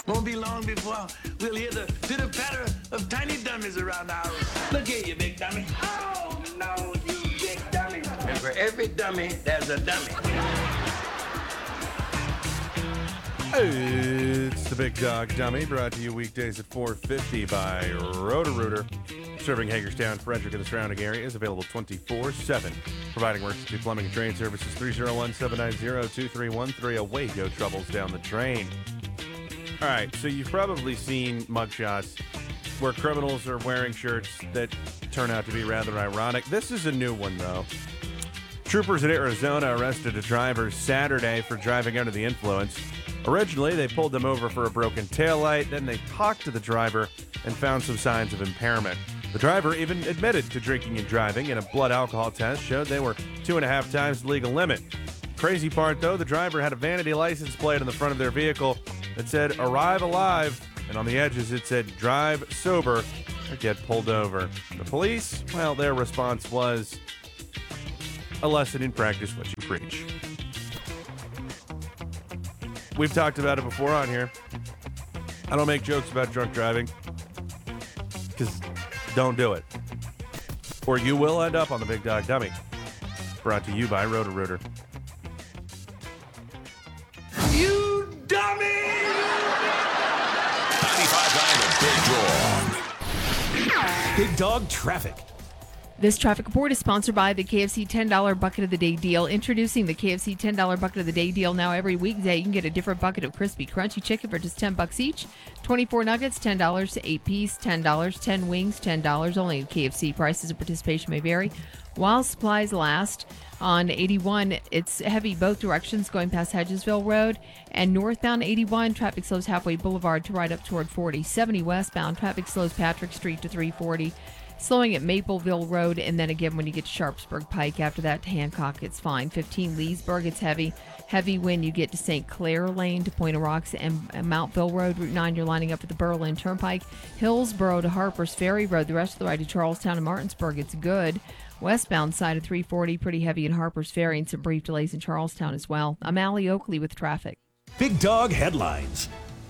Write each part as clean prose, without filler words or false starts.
Won't be long before we'll hear the pitter-patter of tiny dummies around the house. Look here, you big dummy. Oh, no, you big dummy. And for every dummy, there's a dummy. It's the Big Dog Dummy, brought to you weekdays at 4:50 by Roto-Rooter. Serving Hagerstown, Frederick, and the surrounding areas. Available 24/7. Providing emergency plumbing and drain services. 301-790-2313. Away go troubles down the drain. All right, so you've probably seen mugshots where criminals are wearing shirts that turn out to be rather ironic. This is a new one, though. Troopers in Arizona arrested a driver Saturday for driving under the influence. Originally, they pulled them over for a broken taillight. Then they talked to the driver and found some signs of impairment. The driver even admitted to drinking and driving, and a blood alcohol test showed they were 2.5 times the legal limit. Crazy part, though, the driver had a vanity license plate on the front of their vehicle that said, "Arrive alive," and on the edges it said, "Drive sober or get pulled over." The police, well, their response was, "A lesson in practice what you preach." We've talked about it before on here. I don't make jokes about drunk driving, because don't do it, or you will end up on the Big Dog Dummy. Brought to you by Roto-Rooter. You dummy! 95.9 The Big Dog. Big Dog Traffic. This traffic report is sponsored by the KFC $10 Bucket of the Day deal. Introducing the KFC $10 Bucket of the Day deal. Now every weekday you can get a different bucket of crispy, crunchy chicken for just $10 each. 24 nuggets, $10, 8 piece, $10, 10 wings, $10. Only at KFC. Prices and participation may vary while supplies last. On 81, it's heavy both directions going past Hedgesville Road, and northbound 81, traffic slows Halfway Boulevard to right up toward 40. 70 westbound, traffic slows Patrick Street to 340. Slowing at Mapleville Road, and then again when you get to Sharpsburg Pike. After that to Hancock, it's fine. 15 Leesburg, it's heavy. Heavy when you get to St. Clair Lane to Point of Rocks and Mountville Road. Route 9, you're lining up at the Berlin Turnpike. Hillsboro to Harpers Ferry Road. The rest of the ride to Charlestown and Martinsburg, it's good. Westbound side of 340, pretty heavy in Harpers Ferry, and some brief delays in Charlestown as well. I'm Allie Oakley with traffic. Big Dog Headlines.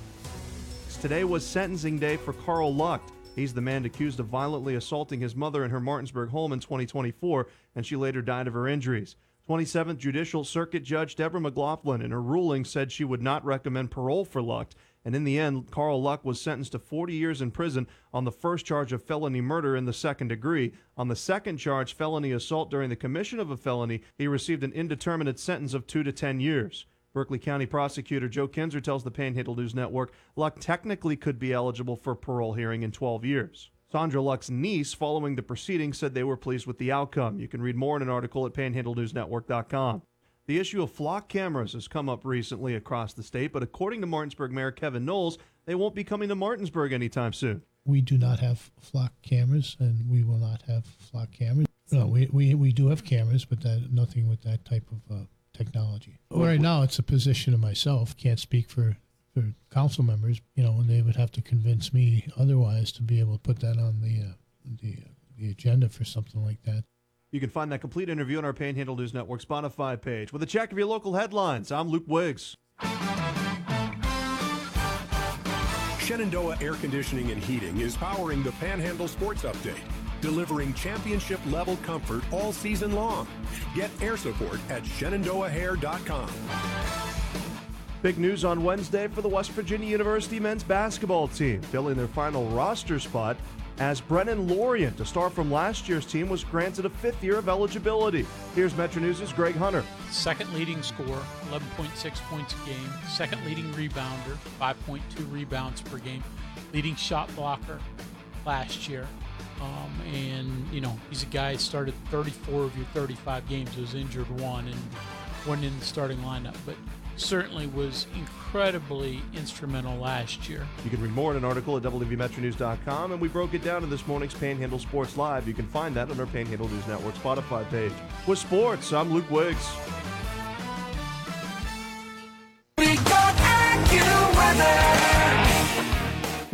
Today was sentencing day for Carl Lucht. He's the man accused of violently assaulting his mother in her Martinsburg home in 2024, and she later died of her injuries. 27th Judicial Circuit Judge Deborah McLaughlin, in her ruling, said she would not recommend parole for Lucht. And in the end, Carl Lucht was sentenced to 40 years in prison on the first charge of felony murder in the second degree. On the second charge, felony assault during the commission of a felony, he received an indeterminate sentence of 2 to 10 years. Berkeley County Prosecutor Joe Kinzer tells the Panhandle News Network Lucht technically could be eligible for parole hearing in 12 years. Sandra Lucht's niece, following the proceedings, said they were pleased with the outcome. You can read more in an article at panhandlenewsnetwork.com. The issue of flock cameras has come up recently across the state, but according to Martinsburg Mayor Kevin Knowles, they won't be coming to Martinsburg anytime soon. We do not have flock cameras, and we will not have flock cameras. No, we do have cameras, but nothing with that type of technology. Well, right now, it's a position of myself. Can't speak for council members, and they would have to convince me otherwise to be able to put that on the agenda for something like that. You can find that complete interview on our Panhandle News Network Spotify page. With a check of your local headlines, I'm Luke Wiggs. Shenandoah Air Conditioning and Heating is powering the Panhandle Sports Update, delivering championship-level comfort all season long. Get air support at ShenandoahHair.com. Big news on Wednesday for the West Virginia University men's basketball team, filling their final roster spot as Brennan Lorient, a star from last year's team, was granted a fifth year of eligibility. Here's Metro News' Greg Hunter. Second leading scorer, 11.6 points a game. Second leading rebounder, 5.2 rebounds per game. Leading shot blocker last year. He's a guy who started 34 of your 35 games, was injured one and wasn't in the starting lineup, but certainly was incredibly instrumental last year. You can read more in an article at WVMetroNews.com, and we broke it down in this morning's Panhandle Sports Live. You can find that on our Panhandle News Network Spotify page. With sports, I'm Luke Wiggs.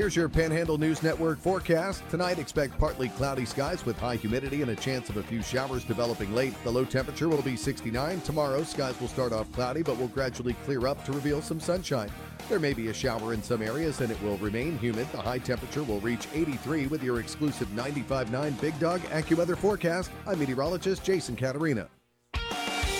Here's your Panhandle News Network forecast. Tonight, expect partly cloudy skies with high humidity and a chance of a few showers developing late. The low temperature will be 69. Tomorrow, skies will start off cloudy but will gradually clear up to reveal some sunshine. There may be a shower in some areas and it will remain humid. The high temperature will reach 83 with your exclusive 95.9 Big Dog AccuWeather forecast. I'm meteorologist Jason Caterina.